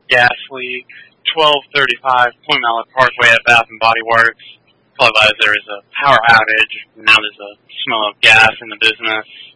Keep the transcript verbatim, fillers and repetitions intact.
gas leak, twelve thirty-five Point Mallard Parkway at Bath and Body Works. Call advised there is a power outage. Now there's a smell of gas in the business.